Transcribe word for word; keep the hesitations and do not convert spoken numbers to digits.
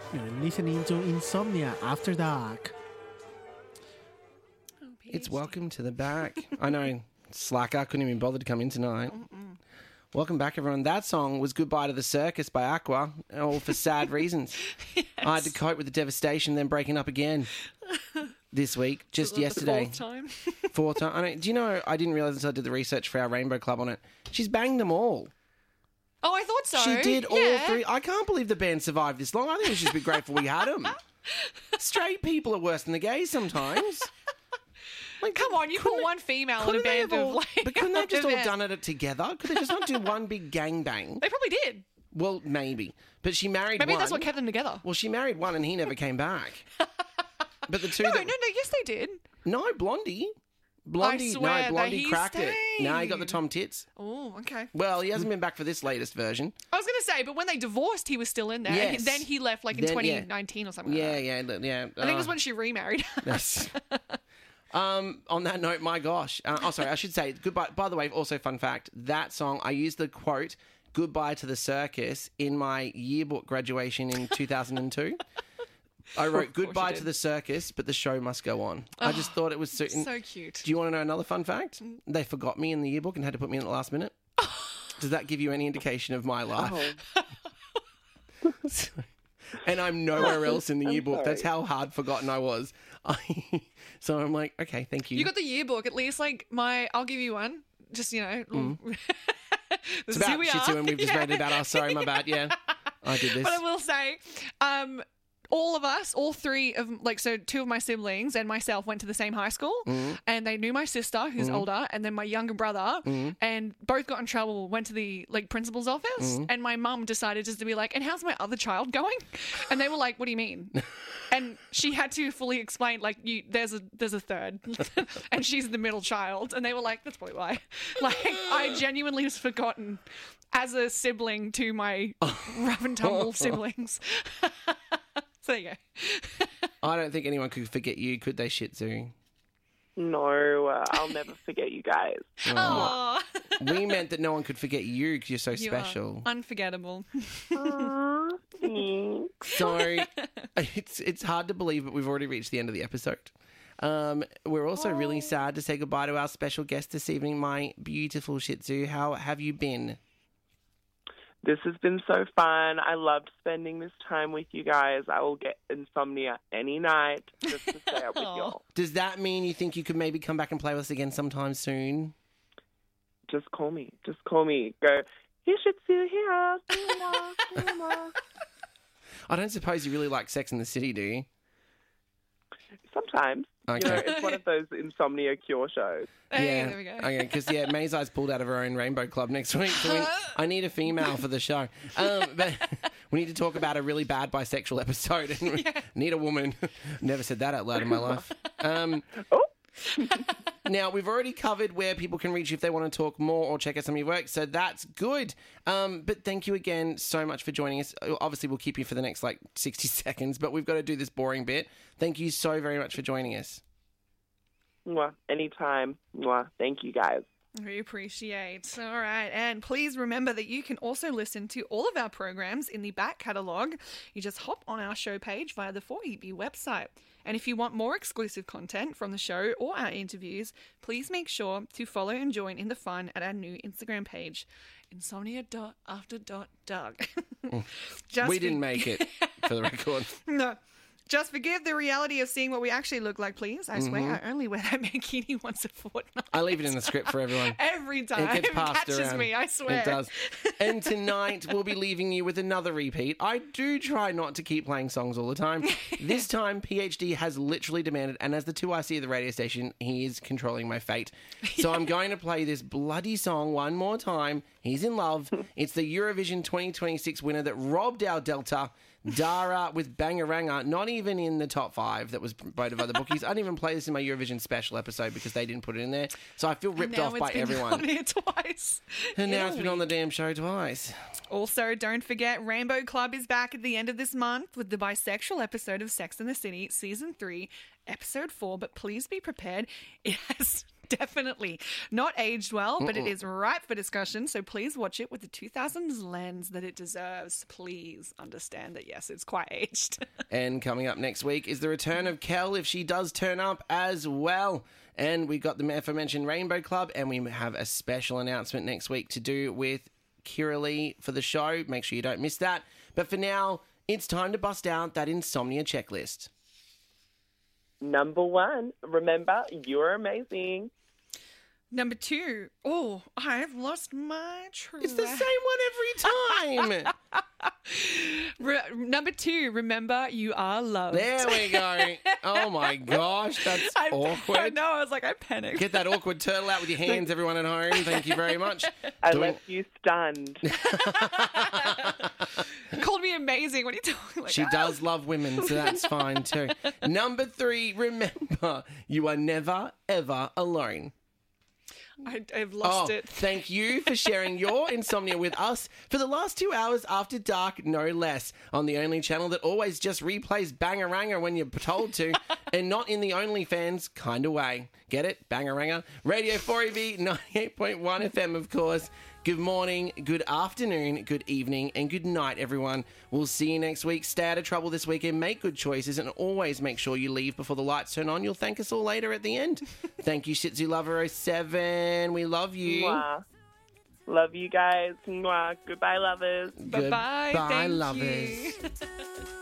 You're listening to Insomnia After Dark. Oh, It's Welcome to the Back. I know, slacker, couldn't even bother to come in tonight. Mm-mm. Welcome back, everyone. That song was Goodbye to the Circus by Aqua, all for sad reasons. Yes. I had to cope with the devastation, then breaking up again this week, just the yesterday. Fourth time. Fourth time. I mean, do you know, I didn't realise until I did the research for our Rainbow Club on it. She's banged them all. Oh, I thought so. She did all yeah. three. I can't believe the band survived this long. I think we should just be grateful we had them. Straight people are worse than the gays sometimes. Like, come on, you put they, one female in a band all, of like... But couldn't they have just all band. done it together? Could they just not do one big gangbang? They probably did. Well, maybe. But she married Maybe one. that's what kept them together. Well, she married one and he never came back. But the two No, that... no, no, yes they did. No, Blondie. Blondie, I swear no, Blondie that he cracked it. No, he got the stayed. Tom Tits. Oh, okay. Well, he hasn't been back for this latest version. I was going to say, but when they divorced, he was still in there. Yes. And then he left like in Then, yeah. twenty nineteen or something Yeah, like that. yeah, yeah. I think it was when she remarried. Yes. Um, on that note, my gosh. Uh, oh, sorry, I should say, goodbye. By the way, also fun fact, that song, I used the quote, Goodbye to the Circus, in my yearbook graduation in two thousand two. I wrote, Goodbye to the circus, but the show must go on. I just thought it was so... So cute. Do you want to know another fun fact? They forgot me in the yearbook and had to put me in at the last minute. Does that give you any indication of my life? Oh. And I'm nowhere else in the I'm yearbook. sorry. That's how hard forgotten I was. I, so I'm like, okay, thank you. You got the yearbook, at least like my... I'll give you one. Just, you know... Mm. this It's is about who we Shih Tzu are. and we've just Yeah. read about us. Sorry, my bad. Yeah, I did this. But I will say, um, all of us, all three of, like, so two of my siblings and myself went to the same high school, Mm-hmm. and they knew my sister, who's older, and then my younger brother, Mm-hmm. and both got in trouble, went to the, like, principal's office, Mm-hmm. and my mum decided just to be like, and how's my other child going? And they were like, what do you mean? And she had to fully explain, like, you, there's a there's a third, and she's the middle child, and they were like, that's probably why. Like, I genuinely was forgotten as a sibling to my rough and tumble siblings. So there you go. I don't think anyone could forget you, could they, Shih Tzu? No, uh, I'll never forget you guys. Aw. We meant that no one could forget you because you're so You are special. unforgettable. Aw, thanks. So it's it's hard to believe, but we've already reached the end of the episode. Um, we're also really sad to say goodbye to our special guest this evening, my beautiful Shih Tzu. How have you been? This has been so fun. I loved spending this time with you guys. I will get insomnia any night just to stay up with y'all. Does that mean you think you could maybe come back and play with us again sometime soon? Just call me. Just call me. Go, you should see here. I don't suppose you really like Sex in the City, do you? Sometimes. Okay. You know, it's one of those insomnia cure shows. Hey, yeah, there we go. Okay, because yeah, Maysi's pulled out of her own Rainbow Club next week, so we, I need a female for the show. Um, but we need to talk about a really bad bisexual episode, and we need a woman. Never said that out loud in my life. Um, Oh, now we've already covered where people can reach you if they want to talk more or check out some of your work, so that's good. Um, but thank you again so much for joining us. Obviously, we'll keep you for the next like sixty seconds, but we've got to do this boring bit. Thank you so very much for joining us. mwah, anytime. Mwah. Thank you, guys. We appreciate. All right. And please remember that you can also listen to all of our programs in the back catalogue. You just hop on our show page via the four E B website. And if you want more exclusive content from the show or our interviews, please make sure to follow and join in the fun at our new Instagram page, insomnia dot after dot dark. Just We for- didn't make it, for the record. No. Just forgive the reality of seeing what we actually look like, please. I swear Mm-hmm. I only wear that bikini once a fortnight. I leave it in the script for everyone. Every time. It gets passed catches around. me, I swear. It does. And tonight we'll be leaving you with another repeat. I do try not to keep playing songs all the time. This time, P H D has literally demanded, and as the two I C of the radio station, he is controlling my fate. So I'm going to play this bloody song one more time. He's in love. It's the Eurovision twenty twenty-six winner that robbed our Delta, Dara with Bangaranga, not even in the top five that was voted by the bookies. I didn't even play this in my Eurovision special episode because they didn't put it in there. So I feel ripped Now off it's by been everyone. on here twice. And now in it's a been on the week. damn show twice. Also, don't forget, Rainbow Club is back at the end of this month with the bisexual episode of Sex and the City, Season three, Episode four. But please be prepared. It has Definitely. Not aged well, but it is ripe for discussion. So please watch it with the two thousands lens that it deserves. Please understand that, yes, it's quite aged. And coming up next week is the return of Kel, if she does turn up as well. And we got the aforementioned Rainbow Club, and we have a special announcement next week to do with Kira Lee for the show. Make sure you don't miss that. But for now, it's time to bust out that insomnia checklist. Number one, remember, you're amazing. Number two, oh, I've lost my track. It's the same one every time. Re- number two, remember, you are loved. There we go. Oh my gosh, that's I, awkward. I know, I was like, I panicked. Get that awkward turtle out with your hands, everyone at home. Thank you very much. I Doing- left you stunned. Called me amazing. What are you talking like? She "Oh." does love women, so that's fine too. Number three, remember, you are never, ever alone. I, I've lost oh, it. Thank you for sharing your insomnia with us for the last two hours after dark, no less, on the only channel that always just replays Bangaranga when you're told to, and not in the OnlyFans kind of way. Get it? Bangaranga. Radio four E B ninety-eight point one F M, of course. Good morning, good afternoon, good evening, and good night, everyone. We'll see you next week. Stay out of trouble this weekend. Make good choices, and always make sure you leave before the lights turn on. You'll thank us all later at the end. Thank you, Shih Tzu Lover oh seven. We love you. Mwah. Love you guys. Mwah. Goodbye, lovers. Bye-bye. Goodbye, Thank lovers. you.